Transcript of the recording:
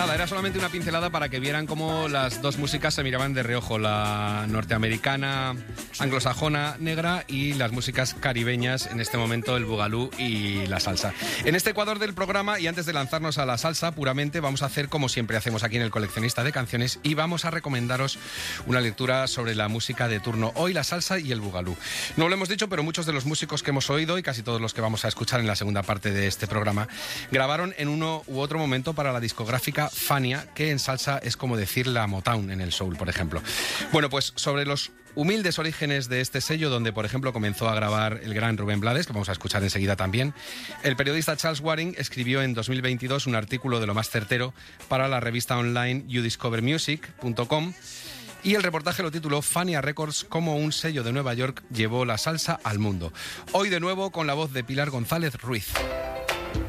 Nada, era solamente una pincelada para que vieran cómo las dos músicas se miraban de reojo, la norteamericana, anglosajona, negra, y las músicas caribeñas, en este momento el bugalú y la salsa. En este Ecuador del programa, y antes de lanzarnos a la salsa puramente, vamos a hacer como siempre hacemos aquí en El Coleccionista de Canciones, y vamos a recomendaros una lectura sobre la música de turno. Hoy la salsa y el bugalú. No lo hemos dicho, pero muchos de los músicos que hemos oído, y casi todos los que vamos a escuchar en la segunda parte de este programa, grabaron en uno u otro momento para la discográfica Fania, que en salsa es como decir la Motown en el soul, por ejemplo. Bueno, pues sobre los humildes orígenes de este sello, donde por ejemplo comenzó a grabar el gran Rubén Blades, que vamos a escuchar enseguida también, el periodista Charles Waring escribió en 2022 un artículo de lo más certero para la revista online youdiscovermusic.com, y el reportaje lo tituló Fania Records, cómo un sello de Nueva York llevó la salsa al mundo. Hoy de nuevo con la voz de Pilar González Ruiz.